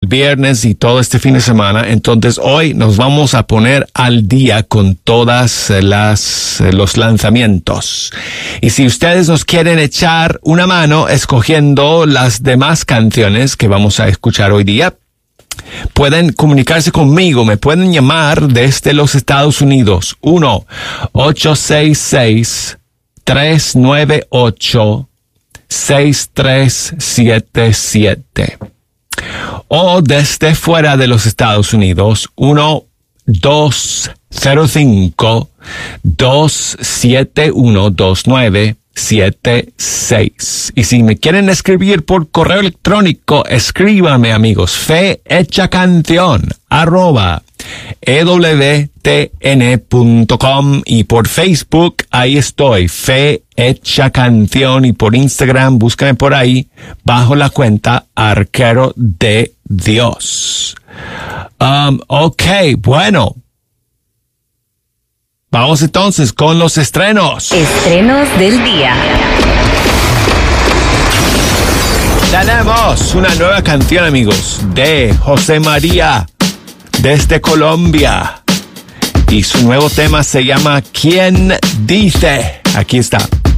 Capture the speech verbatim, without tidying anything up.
viernes y todo este fin de semana. Entonces hoy nos vamos a poner al día con todas las los lanzamientos. Y si ustedes nos quieren echar una mano escogiendo las demás canciones que vamos a escuchar hoy día, pueden comunicarse conmigo, me pueden llamar desde los Estados Unidos, uno ocho seis seis, tres nueve ocho, seis tres siete siete. O desde fuera de los Estados Unidos, uno dos cero cinco, dos siete uno, dos nueve siete seis. Y si me quieren escribir por correo electrónico, escríbanme, amigos, fe hecha canción arroba e w t n punto com, y por Facebook ahí estoy, Fe Hecha Canción, y por Instagram búscame por ahí bajo la cuenta Arquero de Dios. Um, ok, bueno. Vamos entonces con los estrenos. Estrenos del día. Tenemos una nueva canción, amigos, de José María desde Colombia. Y su nuevo tema se llama ¿Quién dice? Aquí está.